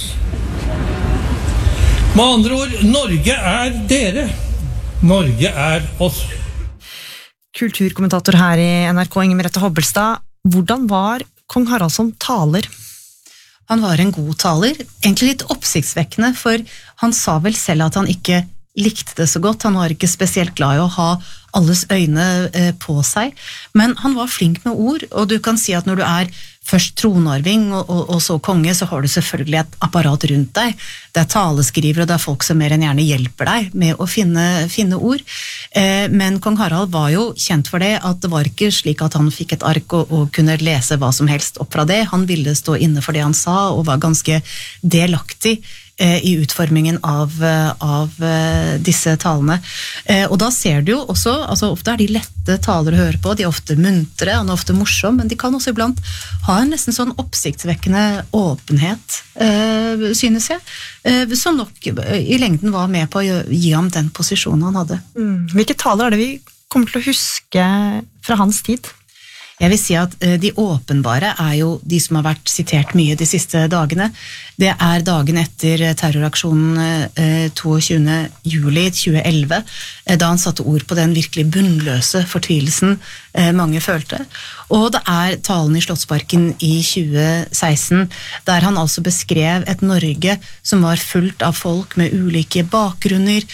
Med andre ord, Norge er dere. Norge er oss. Kulturkommentator her i N R K, Inger Merete Hobbelstad. Hvordan var kong Harald som taler? Han var en god taler, egentlig litt oppsiktsvekkende, for han sa vel selv at han ikke likte det så godt. Han var ikke spesielt glad i å ha alles øyne på seg, men han var flink med ord, og du kan si at når du er først tronarving og, og, og så konge, så har du selvfølgelig et apparat rundt deg. Det er taleskrivere, og det er folk som mer enn gjerne hjelper deg med å finne, finne ord. Eh, men kong Harald var jo kjent for det, at det var ikke slik at han fikk et ark og, og kunne lese hva som helst opp fra det. Han ville stå inne for det han sa, og var ganske delaktig i utformingen av, av disse talene. Og da ser du jo også, altså ofte er de lette taler å høre på, de er ofte muntre, han er ofte morsom, men de kan også iblant ha en nesten sånn oppsiktsvekkende åpenhet, synes jeg, som nok i lengden var med på å gi ham den posisjonen han hadde. Mm. Hvilke taler er det vi kommer til å huske fra hans tid? Jeg vil si at de åpenbare er jo de som har vært sitert mye de siste dagene. Det er dagen etter terroraksjonen tjueåtte juli tjue elleve, da han satte ord på den virkelig bunnløse fortvilelsen mange følte. Og det er talen i Slottsparken i tjue seksten, der han altså beskrev et Norge som var fullt av folk med ulike bakgrunner,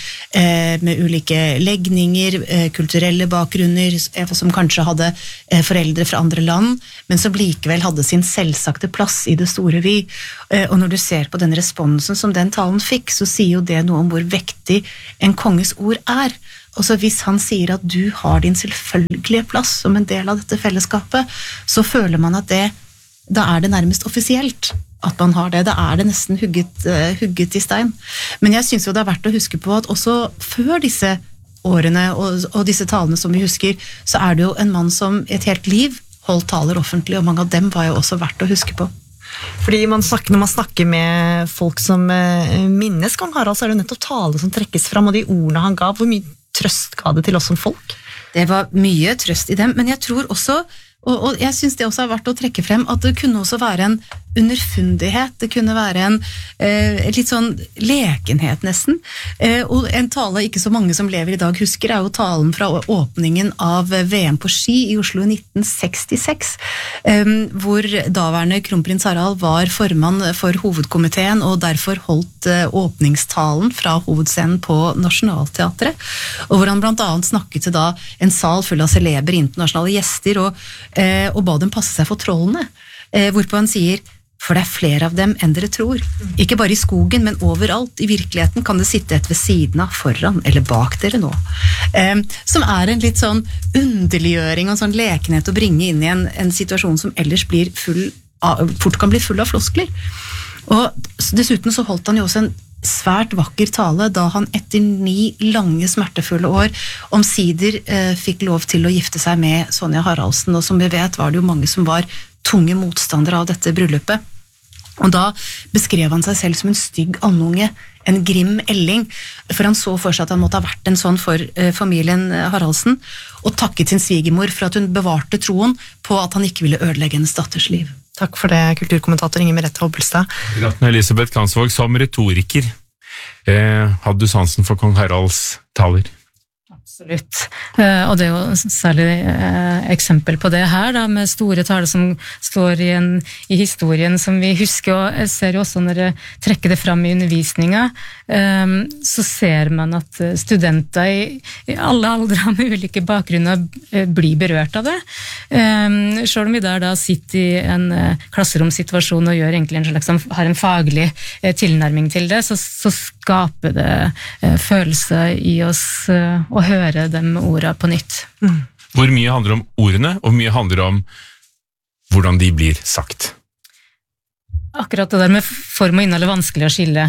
med ulike legninger, kulturelle bakgrunner, som kanskje hadde foreldre fra andre land, men som likevel hadde sin selvsagte plass i det store vi. Og når du ser på den responsen som den talen fikk, så sier jo det noe om hvor vektig en konges ord er. Og så hvis han sier at du har din selvfølgelige plass som en del av dette fellesskapet, så føler man at det, da er det nærmest offisielt at man har det. Da er det nesten hugget, uh, hugget i stein. Men jeg synes jo det er verdt å huske på at også før disse årene og, og disse talene som vi husker, så er det jo en mann som et helt liv holdt taler offentlig, og mange av dem var jo også verdt å huske på. Fordi man snakker, når man snakker med folk som minnes kong Harald, så er det nettopp tale som trekkes fram, og de ordene han gav, hvor mye trøst ga det til oss som folk? Det var mye trøst i dem, men jeg tror også, og, og jeg synes det også er verdt å trekke frem, at det kunne også være en underfundighet, det kunne være en eh, litt sånn lekenhet nesten, eh, og en tale ikke så mange som lever i dag husker, er jo talen fra åpningen av V M på ski i Oslo i nitten sekstiseks, eh, hvor daværende kronprins Harald var formann for hovedkomiteen, og derfor holdt eh, åpningstalen fra hovedscenen på Nationaltheatret, og hvor han blant annet snakket til da en sal full av celebre internasjonale gjester, og, eh, og ba dem passe seg for trollene, eh, hvorpå han sier: for det er flere av dem enn dere tror. Ikke bare i skogen, men overalt. I virkeligheten kan det sitte et ved siden av, foran eller bak dere nå. Eh, som er en litt sånn underliggjøring og en sånn lekenhet å bringe inn i en, en situasjon som ellers blir full av, fort kan bli full av floskler. Og dessuten så holdt han jo også en svært vakker tale da han etter ni lange smertefulle år omsider eh, fikk lov til å gifte seg med Sonja Haraldsen, og som vi vet var det jo mange som var tunge motstandere av dette bryllupet. Og da beskrev han seg selv som en stygg andunge, en grim elling, for han så for seg at han måtte ha vært en sånn for eh, familien Haraldsen, og takket sin svigermor for at hun bevarte troen på at han ikke ville ødelegge hennes datters liv. Takk for det, kulturkommentator Inger Merete Hobbelstad. Gratne Elisabeth Kansvåg, som retoriker, eh, hadde du sansen for kong Haralds taler? Absolutt, og det er jo særlig eksempel på det her da, med store taler som står i, en, i historien som vi husker, og jeg ser jo også når jeg trekker det fram i undervisninga, så ser man at studenter i, i alle aldre med ulike bakgrunner blir berørt av det. Selv om vi der da sitter i en klasseromsituasjon og gjør egentlig en slags, har en faglig tilnærming til det, så, så skaper det følelse i oss å høre de ordene på nytt. Mm. Hvor mye handler om ordene, og mye handler om hvordan de blir sagt? Akkurat det der med form og innhold er vanskelig å skille,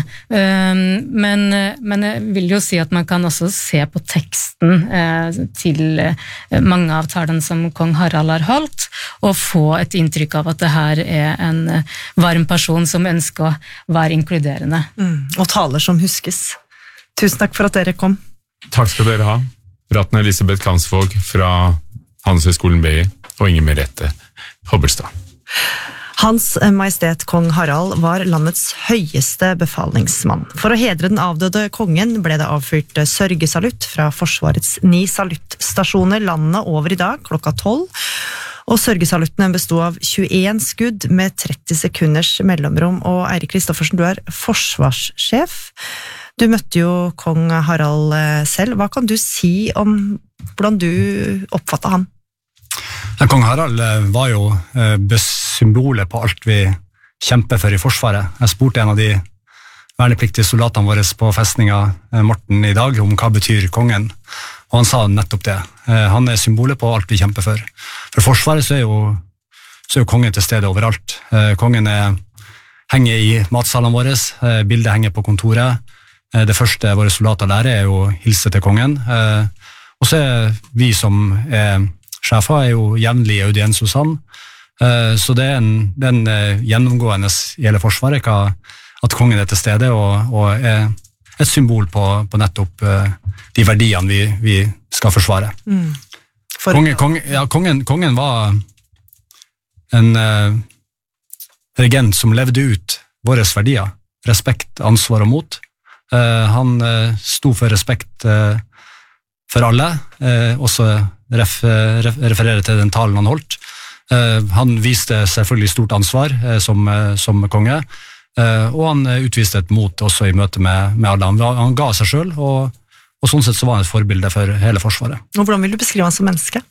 men, men jeg vil jo si at man kan også se på teksten til mange av talene som kong Harald har holdt, og få et inntrykk av at det her er en varm person som ønsker å være inkluderende. Mm. Og taler som huskes. Tusen takk for at dere kom. Takk skal dere ha. Gratne Elisabeth Kansvåg fra Handelshøyskolen B I og Inger Merete Hobbelstad. Hans Majestet Kong Harald var landets høyeste befalingsmann. For å hedre den avdøde kongen ble det avfyrt sørgesalutt fra Forsvarets ni saluttstasjoner landet over i dag klokka tolv. Og sørgesaluttene bestod av tjueen skudd med tretti sekunders mellomrom. Og Eirik Kristoffersen, du er forsvarssjef. Du møtte jo kong Harald selv. Hva kan du si om hvordan du oppfattet han? Ja, kong Harald var jo symbolet på alt vi kjemper for i Forsvaret. Jeg spurte en av de vernepliktige soldatene våre på festninga Morten i dag om hva betyr kongen, og han sa nettopp det. Han er symbolet på alt vi kjemper for. For Forsvaret så er jo, så er jo kongen til stede overalt. Kongen er, henger i matsalene våre, bildet henger på kontoret. Det første våre soldater lærer er jo hilse til kongen, og så er vi som er sjefer er jo jevnlig i audiens hos han, så det er en, det er en gjennomgående i hele Forsvaret at kongen er til stede og, og er et symbol på, på nettopp de verdiene vi, vi skal forsvare. Mm. For... Kongen, kongen, ja, kongen, kongen var en uh, regent som levde ut våre verdier, respekt, ansvar og mot. Uh, han uh, sto for respekt uh, for alle, uh, også ref, ref, referere til den talen han holdt. Uh, han viste selvfølgelig stort ansvar uh, som, uh, som konge, uh, og han uh, utviste et mot også i møte med, med alle. Han, han ga seg selv, og, og sånn sett så var han et forbilde for hele Forsvaret. Og hvordan vil du beskrive han som menneske?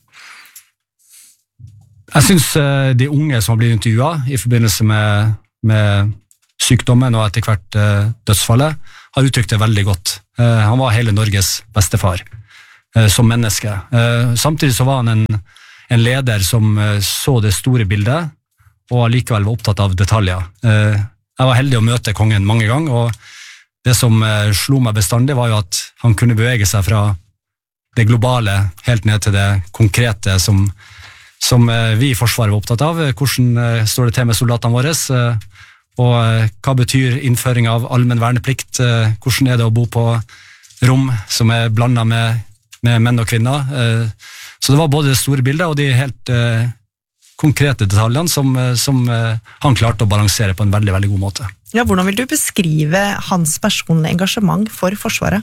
Jeg synes uh, de unge som har blitt intervjuet i forbindelse med, med sykdommen og etter hvert uh, dødsfallet, har uttrykt det veldig godt. Uh, han var hele Norges bestefar uh, som menneske. Uh, samtidig så var han en, en leder som uh, så det store bildet, og likevel var opptatt av detaljer. Uh, jeg var heldig å møte kongen mange ganger, og det som uh, slo meg bestandig var jo at han kunne bevege seg fra det globale helt ned til det konkrete som, som uh, vi i Forsvaret var opptatt av. Hvordan uh, står det til med soldatene våre? Uh, Og hva betyr innføring av allmenn verneplikt? Hvordan er det å bo på rom som er blandet med, med menn og kvinner? Så det var både det store bildet og de helt uh, konkrete detaljene som, som uh, han klarte å balansere på en veldig, veldig god måte. Ja, hvordan vil du beskrive hans personlige engasjement for Forsvaret?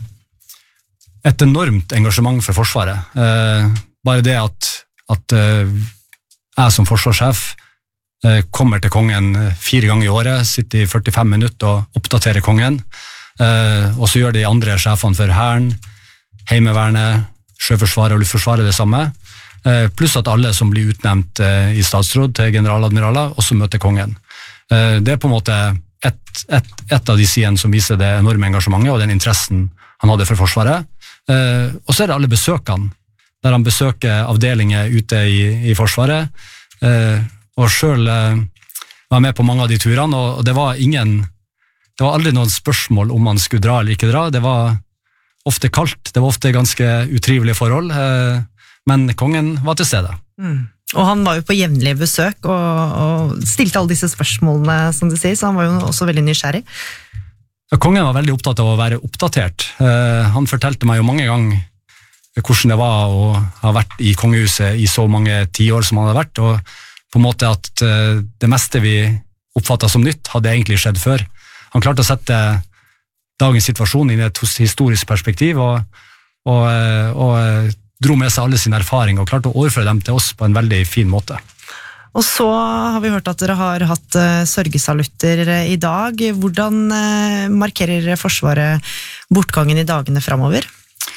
Et enormt engasjement for Forsvaret. Uh, bare det at, at uh, jeg som forsvarssjef kommer til kongen fire ganger i året, sitter i førtifem minutter og oppdaterer kongen, og så gjør de andre sjefene for Hæren, Heimevernet, Sjøforsvaret og Luftforsvaret det samme, pluss at alle som blir utnevnt i statsråd til generaladmiraler også møter kongen. Det er på en måte et, et, et av de sidene som viser det enorme engasjementet og den interessen han hadde for Forsvaret. Og så er det alle besøkene, der han besøker avdelinger ute i, i Forsvaret, og selv uh, var med på mange av de turene, og det var ingen, det var aldri noen spørsmål om man skulle dra eller ikke dra. Det var ofte kaldt, det var ofte ganske utrivelige forhold, uh, men kongen var til stede. Mm. Og han var jo på jevnlige besøk, og, og stilte alle disse spørsmålene, som du sier, så han var jo også veldig nysgjerrig. Ja, kongen var veldig opptatt av å være oppdatert. Uh, han fortalte meg jo mange ganger hvordan det var å ha vært i kongehuset i så mange tiår som han hadde vært, og på en måte at uh, det meste vi oppfattet som nytt hadde egentlig skjedd før. Han klarte å sette dagens situasjon i et historisk perspektiv og, og, uh, og uh, dro med seg alle sine erfaringer og klarte å overføre dem til oss på en veldig fin måte. Og så har vi hørt at dere har hatt uh, sørgesalutter uh, i dag. Hvordan uh, markerer Forsvaret bortgangen i dagene fremover?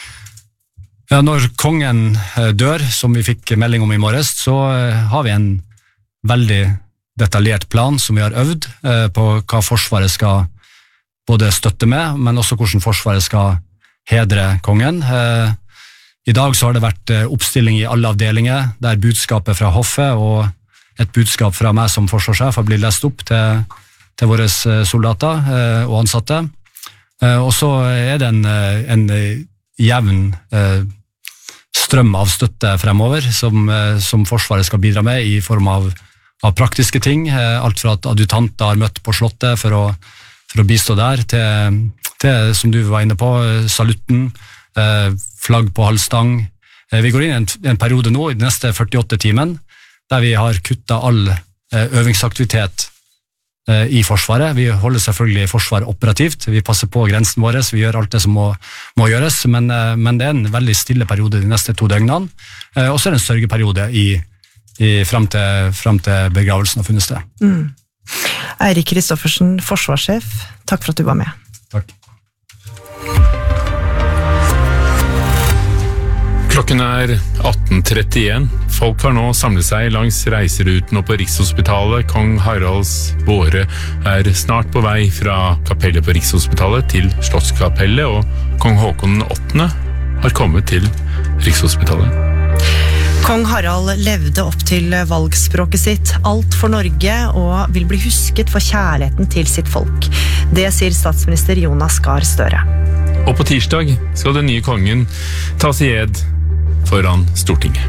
Ja, når kongen uh, dør, som vi fikk melding om i morges, så uh, har vi en veldig detaljert plan som vi har øvd eh, på hva Forsvaret skal både støtte med, men også hvordan Forsvaret skal hedre kongen. Eh, I dag så har det vært eh, oppstilling i alle avdelinger, der budskapet fra hoffet og et budskap fra meg som forsvarssjef har blitt lest opp til, til våre soldater eh, og ansatte. Eh, og så er det en, en jevn eh, strøm av støtte fremover som, eh, som Forsvaret skal bidra med i form av av praktiske ting, alt fra at adjutanter har møtt på slottet for å, for å bistå der, til, til, som du var inne på, salutten, flagg på halvstang. Vi går inn i en, en periode nå, i de neste førtiåtte timen, der vi har kuttet all øvingsaktivitet i Forsvaret. Vi holder selvfølgelig Forsvaret operativt, vi passer på grensen vår, vi gjør alt det som må, må gjøres, men, men det er en veldig stille periode de neste to døgnene, og så er det en sørgeperiode i I, frem, til, frem til begravelsen har funnet sted. Mm. Eirik Kristoffersen, forsvarssjef, takk for at du var med. Takk. Klokken er atten trettien. Folk har nå samlet seg langs reiseruten og på Rikshospitalet. Kong Haralds båre er snart på vei fra kapellet på Rikshospitalet til Slottskapellet, og kong Håkon den åttende har kommet til Rikshospitalet. Kong Harald levde opp til valgspråket sitt, alt for Norge, og vil bli husket for kjærligheten til sitt folk. Det sier statsminister Jonas Gahr Støre. Og på tirsdag skal den nye kongen tas i ed foran Stortinget.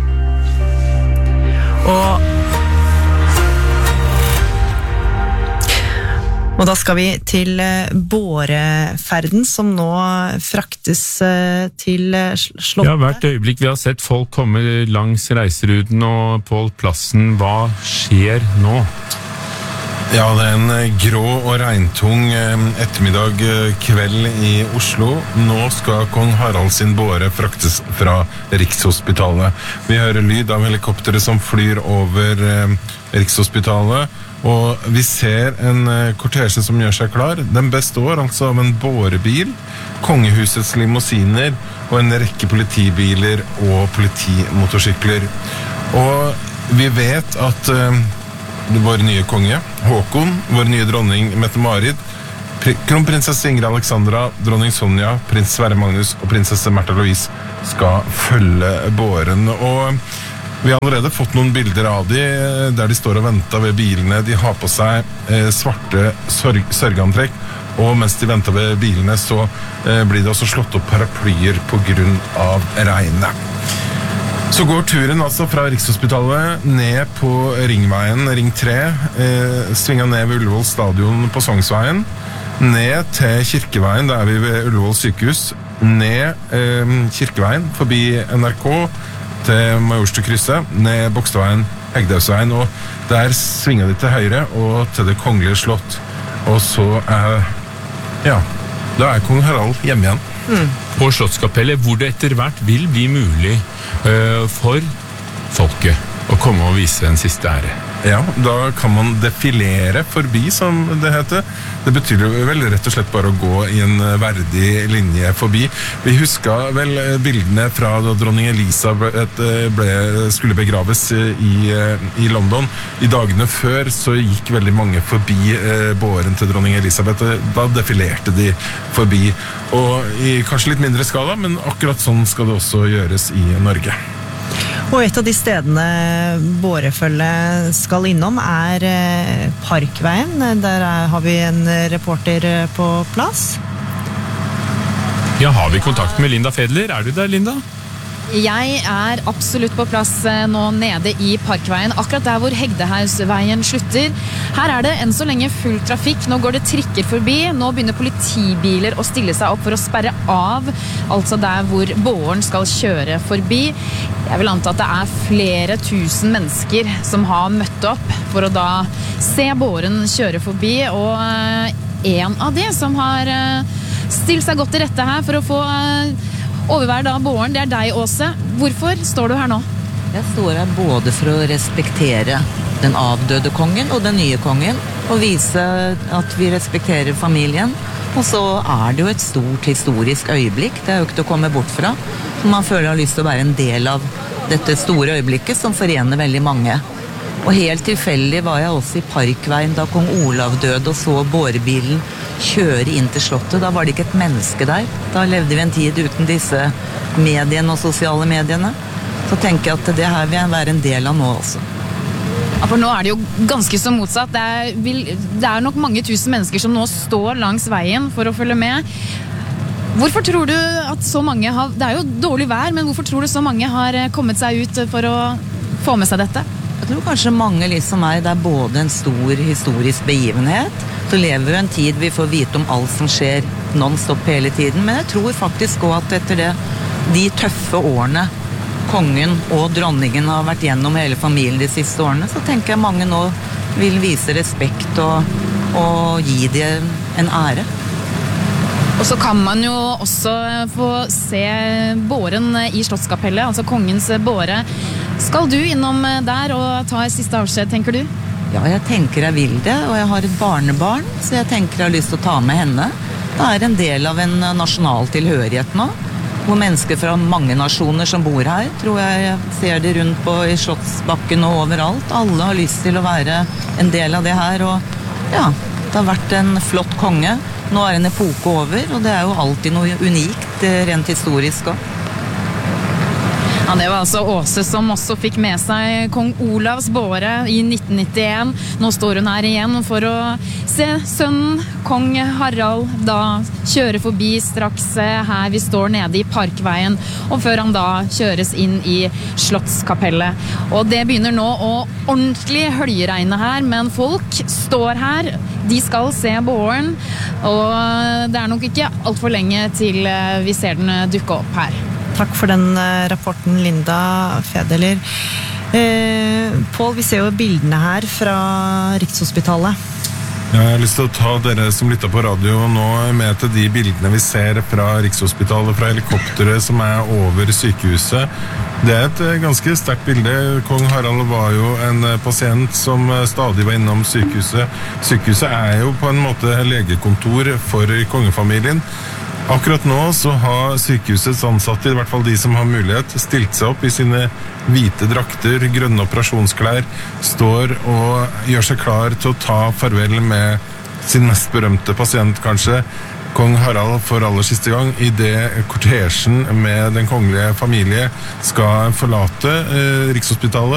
Og Og da skal vi til båreferden som nå fraktes til slottet. Ja, hvert øyeblikk vi har sett folk komme langs reiseruten og på plassen. Hva skjer nå? Ja, det er en grå og regntung ettermiddag kveld i Oslo. Nå skal kong Harald sin båre fraktes fra Rikshospitalet. Vi hører lyd av helikoptere som flyr over Rikshospitalet, og vi ser en kortesje som gjør seg klar. Den består altså av en bårebil, kongehusets limousiner og en rekke politibiler og politimotorsykler. Og vi vet at vår nye konge, Håkon, vår nye dronning Mette-Marit, kronprinsesse Ingrid Alexandra, dronning Sonja, prins Sverre Magnus og prinsesse Märtha Louise skal følge båren. Og vi har allerede fått noen bilder av de, der de står og venter ved bilene. De har på seg eh, svarte sørg sørgeantrekk, og mens de venter ved bilene så eh, blir det også slått opp paraplyer på grunn av regnet. Så går turen altså fra Rikshospitalet ned på Ringveien, Ring tre, eh, svinget ned ved Ullevål stadion på Sognsveien, ned til Kirkeveien, der er vi ved Ullevål sykehus, ned eh, Kirkeveien, forbi N R K, til Majorstukrysset, ned Bogstadveien, Hegdehaugsveien, og der svinger de til høyre og til det kongelige slott. Og så er, ja, da er kong Harald hjemme igjen. Mm. På Slottskapellet, hvor det etter hvert vil bli mulig uh, for folket å komme og vise en siste ære. Ja, da kan man defilere forbi, som det heter. Det betyr vel rett og slett bare å gå i en verdig linje forbi. Vi husker vel bildene fra da dronning Elisabeth ble, skulle begraves i, i London. I dagene før så gikk veldig mange forbi båren til dronning Elisabeth. Da defilerte de forbi. Og i kanskje litt mindre skala, men akkurat sånn skal det også gjøres i Norge. Og et av de stedene bårefølget skal innom er Parkveien. Der har vi en reporter på plass. Ja, har vi kontakt med Linda Fedler? Er du der, Linda? Jeg er absolutt på plass nå nede i Parkveien, akkurat der hvor Hegdehaugsveien slutter. Her er det enn så lenge full trafikk, nå går det trikker forbi, nå begynner politibiler å stille seg opp for å sperre av, altså der hvor båren skal kjøre forbi. Jeg vil anta at det er flere tusen mennesker som har møtt opp for å da se båren kjøre forbi, og en av de som har stilt seg godt til rette her for å få overvære da båren, det er deg, Åse. Hvorfor står du her nå? Jeg står her både for å respektere den avdøde kongen og den nye kongen, og vise at vi respekterer familien. Og så er det jo et stort historisk øyeblikk, det er jo ikke til å komme bort fra. Man føler har lyst til å være en del av dette store øyeblikket som forener veldig mange. Og helt tilfeldig var jeg også i Parkveien da kong Olav døde og så bårebilen kjøre inn til slottet. Da var det ikke et menneske der. Da levde vi en tid uten disse mediene og sosiale mediene. Så tenker jeg at det her vil jeg være en del av nå også. Ja, for nå er det jo ganske så motsatt. Det er, vil, det er nok mange tusen mennesker som nå står langs veien for å følge med. Hvorfor tror du at så mange har, det er jo dårlig vær, men hvorfor tror du så mange har kommet seg ut for å få med seg dette? Jeg tror kanskje mange liksom meg, det er både en stor historisk begivenhet, så lever vi en tid vi får vite om alt som skjer non-stop hele tiden, men jeg tror faktisk også at etter det, de tøffe årene kongen og dronningen har vært gjennom hele familien de siste årene, så tenker jeg mange nå vil vise respekt og, og gi dem en ære. Og så kan man jo også få se båren i Slottskapellet, altså kongens båre. Skal du innom der og ta et siste avskjed, tenker du? Ja, jeg tenker jeg vil det, og jeg har et barnebarn, så jeg tenker jeg har lyst til å ta med henne. Det er en del av en nasjonal tilhørighet nå, hvor mennesker fra mange nasjoner som bor her, tror jeg jeg ser det rundt på i Slottsbakken og overalt. Alle har lyst til å være en del av det her, og ja, det har vært en flott konge. Nå er en epoke over, og det er jo alltid noe unikt, rent historisk også. Ja, det var altså Åse som også fikk med seg kong Olavs båre i nitten nittien. Nå står hun her igjen for å se sønnen, kong Harald, da kjøre forbi straks her vi står nede i Parkveien, og før han da kjøres inn i Slottskapellet. Og det begynner nå å ordentlig høljeregne her, men folk står her De skal se båren, og det er nok ikke alt for lenge til vi ser den dukke opp her. Takk for den rapporten, Linda Fedeler. Eh, Pål, vi ser jo bildene her fra Rikshospitalet. Jeg har lyst til å ta dere som lytter på radio nå med til de bildene vi ser fra Rikshospitalet, fra helikopteret som er over sykehuset. Det er et ganske sterkt bilde. Kong Harald var jo en pasient som stadig var innom sykehuset. Sykehuset er jo på en måte legekontor for kongefamilien. Akkurat nå så har sykehusets ansatte, i hvert fall de som har mulighet, stilt seg opp i sine hvite drakter, grønne operasjonsklær, står og gjør seg klar til å ta farvel med sin mest berømte pasient, kanskje, Kong Harald for aller siste gang, i det kortesjen med den kongelige familie skal forlate eh, Rikshospitalet.